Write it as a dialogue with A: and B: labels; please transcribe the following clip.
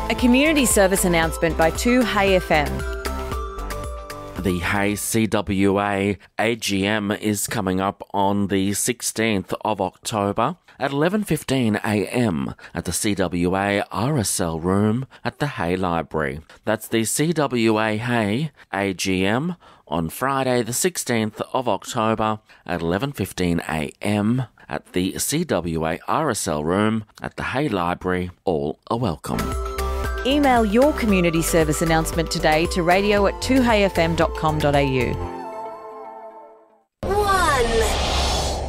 A: A community service announcement by 2Hey FM.
B: The Hey CWA AGM is coming up on the 16th of October at 11:15am at the CWA RSL room at the Hey Library. That's the CWA Hey AGM on Friday the 16th of October at 11:15am at the CWA RSL room at the Hey Library. All are welcome.
A: Email your community service announcement today to radio@2heyfm.com.au.